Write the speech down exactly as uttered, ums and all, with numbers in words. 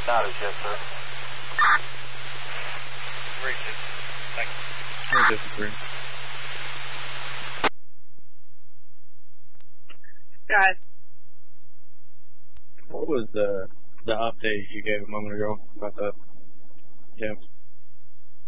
status, yes, sir. Racist. Thank you. I disagree. Guys. What was the the update you gave a moment ago about the yeah?